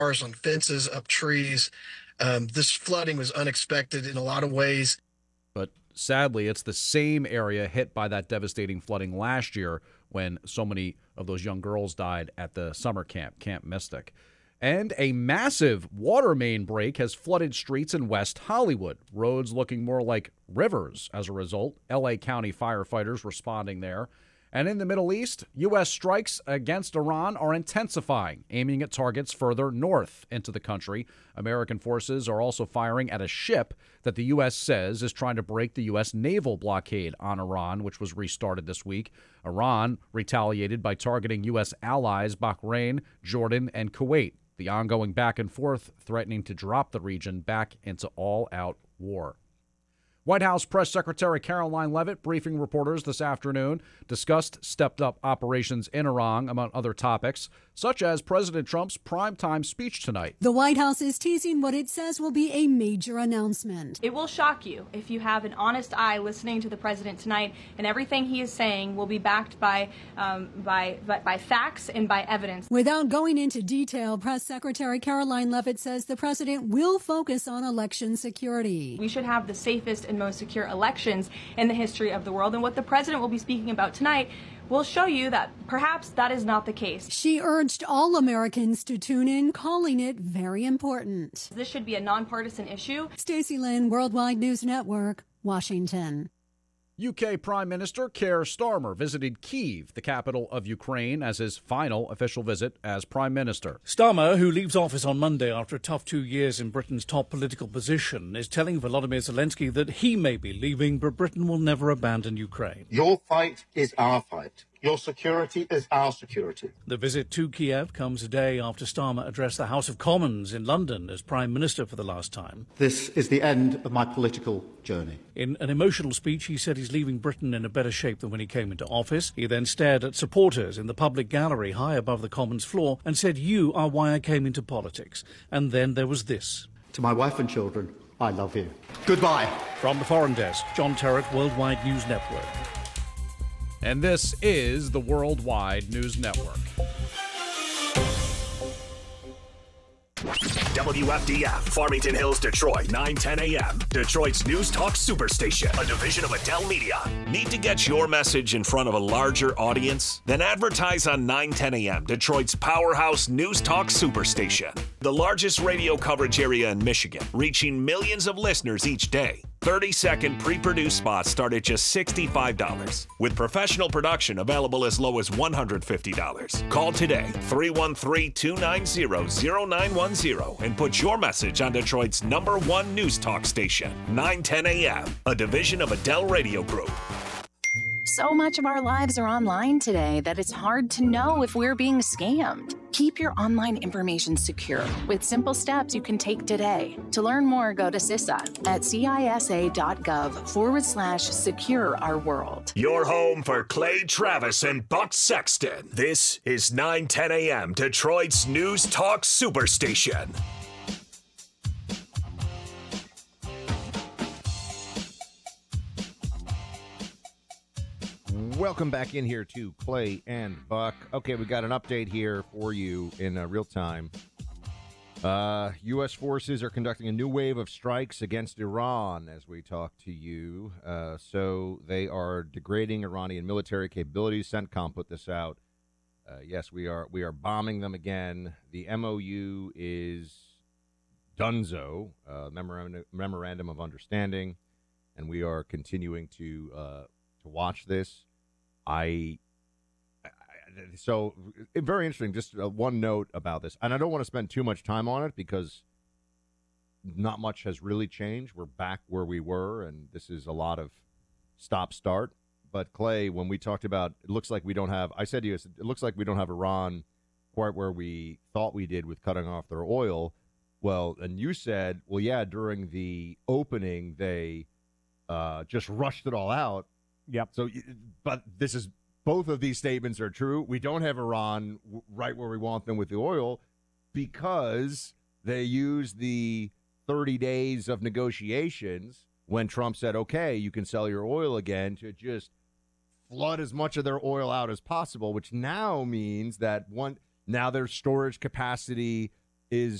cars, on fences, up trees. This flooding was unexpected in a lot of ways. But sadly, it's the same area hit by that devastating flooding last year when so many of those young girls died at the summer camp, Camp Mystic. And a massive water main break has flooded streets in West Hollywood, roads looking more like rivers as a result. L.A. County firefighters responding there. And in the Middle East, U.S. strikes against Iran are intensifying, aiming at targets further north into the country. American forces are also firing at a ship that the U.S. says is trying to break the U.S. naval blockade on Iran, which was restarted this week. Iran retaliated by targeting U.S. allies Bahrain, Jordan, and Kuwait. The ongoing back and forth threatening to drop the region back into all-out war. White House Press Secretary Caroline Leavitt briefing reporters this afternoon, discussed stepped-up operations in Iran, among other topics, such as President Trump's primetime speech tonight. The White House is teasing what it says will be a major announcement. It will shock you if you have an honest eye listening to the president tonight, and everything he is saying will be backed by facts and by evidence. Without going into detail, Press Secretary Caroline Leavitt says the president will focus on election security. We should have the safest and most secure elections in the history of the world, and what the president will be speaking about tonight will show you that perhaps that is not the case. She urged all Americans to tune in, calling it very important. This should be a nonpartisan issue. Stacey Lynn, Worldwide News Network, Washington. UK Prime Minister Keir Starmer visited Kyiv, the capital of Ukraine, as his final official visit as Prime Minister. Starmer, who leaves office on Monday after a tough 2 years in Britain's top political position, is telling Volodymyr Zelensky that he may be leaving, but Britain will never abandon Ukraine. Your fight is our fight. Your security is our security. The visit to Kiev comes a day after Starmer addressed the House of Commons in London as Prime Minister for the last time. This is the end of my political journey. In an emotional speech, he said he's leaving Britain in a better shape than when he came into office. He then stared at supporters in the public gallery high above the Commons floor and said, "You are why I came into politics." And then there was this. To my wife and children, I love you. Goodbye. From the Foreign Desk, John Terrick, Worldwide News Network. And this is the Worldwide News Network. WFDF, Farmington Hills, Detroit, 9:10 a.m. Detroit's News Talk Superstation, a division of Adele Media. Need to get your message in front of a larger audience? Then advertise on 9:10 a.m., Detroit's powerhouse News Talk Superstation. The largest radio coverage area in Michigan, reaching millions of listeners each day. 30-second pre-produced spots start at just $65, with professional production available as low as $150. Call today, 313-290-0910, and put your message on Detroit's #1 news talk station, 9:10 a.m., a division of Adele Radio Group. So much of our lives are online today that it's hard to know if we're being scammed. Keep your online information secure with simple steps you can take today. To learn more, go to CISA at cisa.gov/secure our world. Your home for Clay Travis and Buck Sexton. This is 9:10 a.m. Detroit's News Talk Superstation. Welcome back in here to Clay and Buck. Okay, we got an update here for you in real time. U.S. forces are conducting a new wave of strikes against Iran as we talk to you. So they are degrading Iranian military capabilities. CENTCOM put this out. Yes, we are bombing them again. The MOU is donezo, memorandum of understanding, and we are continuing to watch this. So very interesting. Just one note about this, and I don't want to spend too much time on it because not much has really changed. We're back where we were, and this is a lot of stop-start. But Clay, when we talked about, it looks like we don't have. I said to you, it looks like we don't have Iran quite where we thought we did with cutting off their oil. Well, and you said, well, yeah, during the opening they just rushed it all out. Yep. So, but this is, both of these statements are true. We don't have Iran right where we want them with the oil because they used the 30 days of negotiations when Trump said, okay, you can sell your oil again, to just flood as much of their oil out as possible, which now means that now their storage capacity is